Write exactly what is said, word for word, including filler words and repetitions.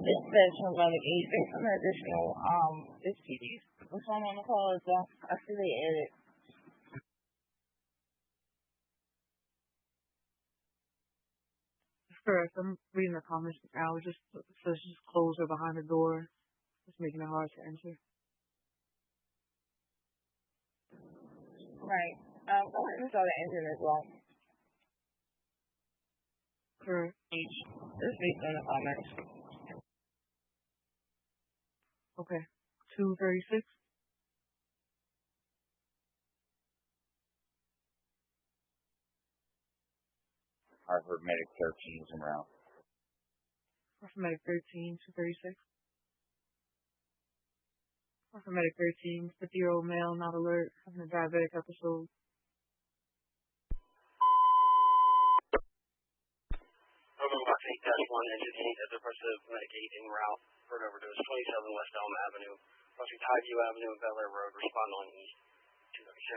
Dispatch from Medic eight six from additional, um, this T V. What's on on the call is, uh, I see they added. Correct. I'm reading the comments now. It just it says just close or behind the door. It's making it hard to enter. Right. Um, go ahead and install the engine as well. Correct. Each. Just based on the comments. Okay. two thirty-six. Harvard Medic thirteen is en route. Harvard Medic thirteen, two thirty-six. Harvard Medic thirteen, fifty-year-old male, not alert, having a diabetic episode. Over box eight dash one, engine eight, as oppressive Medic eight en route. Further overdose, twenty-seven West Elm Avenue. Crossing Tideview Avenue and Bel Air Road, respond on east.